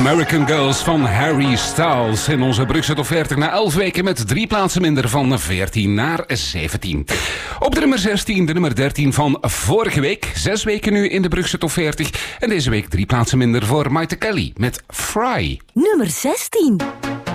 American Girls van Harry Styles. In onze Brugse Top 40 na 11 weken met 3 plaatsen minder van 14 naar 17. Op de nummer 16, de nummer 13 van vorige week. 6 weken nu in de Brugse Top 40. En deze week 3 plaatsen minder voor Maite Kelly met Fry. Nummer 16.